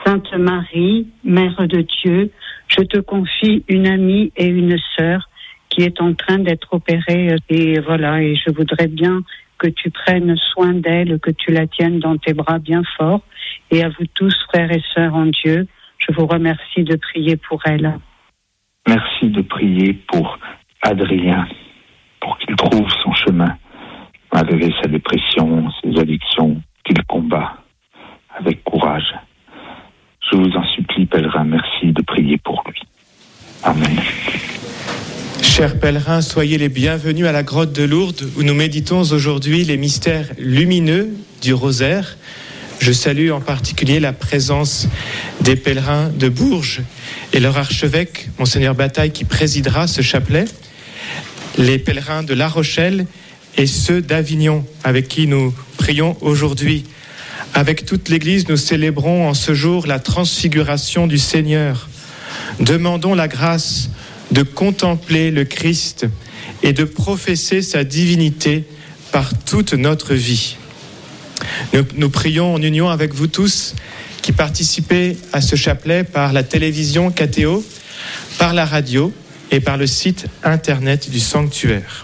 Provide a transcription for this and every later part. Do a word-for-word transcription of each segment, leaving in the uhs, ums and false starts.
Sainte Marie, Mère de Dieu, je te confie une amie et une sœur qui est en train d'être opérée et voilà, et je voudrais bien que tu prennes soin d'elle, que tu la tiennes dans tes bras bien fort. Et à vous tous, frères et sœurs en Dieu, je vous remercie de prier pour elle. Merci de prier pour Adrien, pour qu'il trouve son chemin, malgré sa dépression, ses addictions, qu'il combat avec courage. Je vous en supplie, pèlerin, merci de prier pour lui. Amen. Chers pèlerins, soyez les bienvenus à la grotte de Lourdes où nous méditons aujourd'hui les mystères lumineux du rosaire. Je salue en particulier la présence des pèlerins de Bourges et leur archevêque, Monseigneur Bataille, qui présidera ce chapelet, les pèlerins de La Rochelle et ceux d'Avignon avec qui nous prions aujourd'hui. Avec toute l'Église, nous célébrons en ce jour la transfiguration du Seigneur. Demandons la grâce de contempler le Christ et de professer sa divinité par toute notre vie. Nous, nous prions en union avec vous tous qui participez à ce chapelet par la télévision K T O, par la radio et par le site internet du sanctuaire.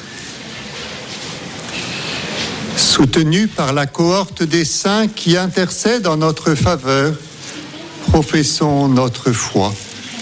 Soutenus par la cohorte des saints qui intercèdent en notre faveur, professons notre foi.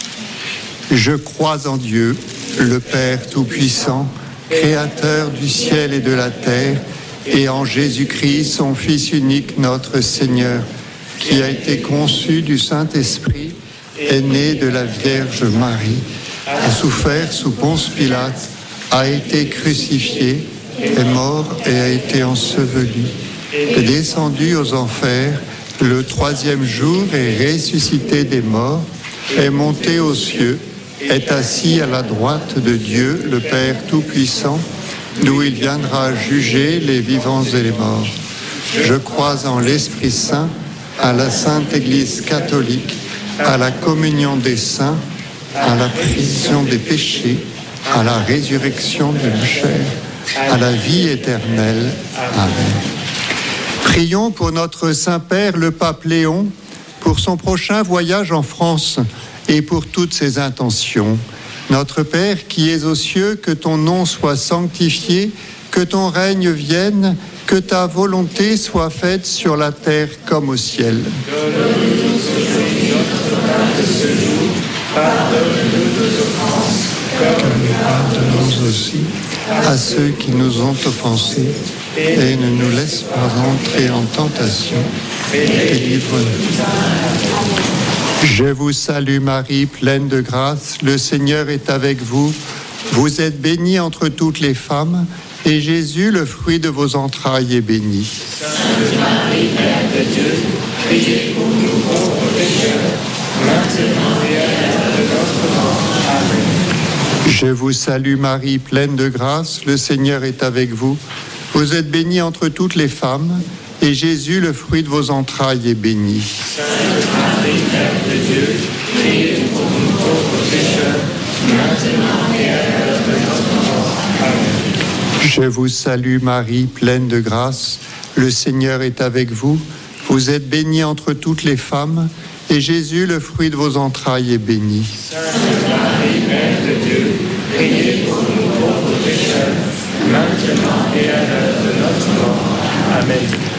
Je crois en Dieu, le Père Tout-Puissant, Créateur du ciel et de la terre, et en Jésus-Christ, son Fils unique, notre Seigneur, qui a été conçu du Saint-Esprit, est né de la Vierge Marie, a souffert sous Ponce Pilate, a été crucifié, est mort et a été enseveli, est descendu aux enfers, le troisième jour est ressuscité des morts, est monté aux cieux, est assis à la droite de Dieu, le Père Tout-Puissant, d'où il viendra juger les vivants et les morts. Je crois en l'Esprit Saint, à la Sainte Église catholique, à la communion des saints, à la rémission des péchés, à la résurrection de la chair, à la vie éternelle. Amen. Prions pour notre Saint-Père, le Pape Léon, pour son prochain voyage en France et pour toutes ses intentions. Notre Père qui es aux cieux, que ton nom soit sanctifié, que ton règne vienne, que ta volonté soit faite sur la terre comme au ciel. Donne-nous aujourd'hui notre pain de ce jour. Pardonne-nous nos offenses, comme nous pardonnons aussi à ceux qui nous ont offensés. Et ne nous laisse pas entrer en tentation, mais délivre-nous. Je vous salue Marie, pleine de grâce, le Seigneur est avec vous. Vous êtes bénie entre toutes les femmes, et Jésus, le fruit de vos entrailles, est béni. Sainte Marie, Mère de Dieu, priez pour nous pauvres pécheurs, maintenant et à l'heure de notre mort. Amen. Je vous salue Marie, pleine de grâce, le Seigneur est avec vous. Vous êtes bénie entre toutes les femmes, et Jésus, le fruit de vos entrailles, est béni. Sainte Marie, Mère de Dieu, priez pour nous pauvres pécheurs, maintenant et à l'heure de notre mort. Amen. Je vous salue Marie, pleine de grâce, le Seigneur est avec vous. Vous êtes bénie entre toutes les femmes, et Jésus, le fruit de vos entrailles, est béni. Sainte Marie, Mère de Dieu, priez pour nous pauvres pécheurs, maintenant et à l'heure de notre mort. Amen.